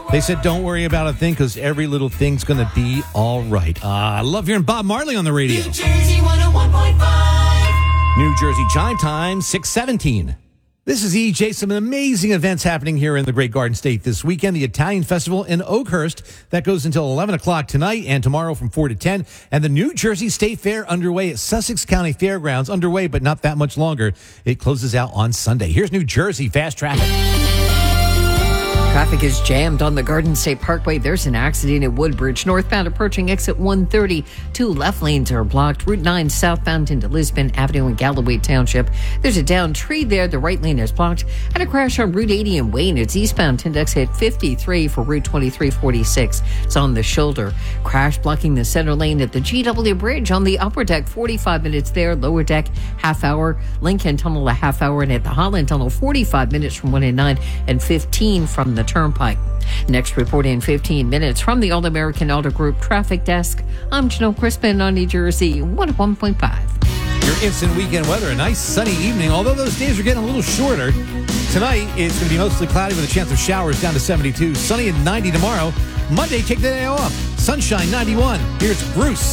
They said, don't worry about a thing because every little thing's going to be all right. I love hearing Bob Marley on the radio. New Jersey 101.5. New Jersey Chime Time, 6:17. This is EJ. Some amazing events happening here in the Great Garden State this weekend. The Italian Festival in Oakhurst, that goes until 11 o'clock tonight and tomorrow from 4 to 10. And the New Jersey State Fair underway at Sussex County Fairgrounds. Underway, but not that much longer. It closes out on Sunday. Here's New Jersey Fast Traffic. Traffic is jammed on the Garden State Parkway. There's an accident at Woodbridge. Northbound approaching exit 130. Two left lanes are blocked. Route 9 southbound into Lisbon Avenue in Galloway Township. There's a downed tree there. The right lane is blocked. And a crash on Route 80 in Wayne. It's eastbound to exit 53 for Route 2346. It's on the shoulder. Crash blocking the center lane at the GW Bridge on the upper deck. 45 minutes there. Lower deck, half hour. Lincoln Tunnel, a half hour. And at the Holland Tunnel, 45 minutes from 1 and 9 and 15 from the Turnpike. Next report in 15 minutes from the All-American Auto Group Traffic Desk. I'm Janelle Crispin on New Jersey 101.5. Your instant weekend weather, a nice sunny evening, although those days are getting a little shorter. Tonight, it's going to be mostly cloudy with a chance of showers down to 72. Sunny and 90 tomorrow. Monday, take the day off. Sunshine, 91. Here's Bruce.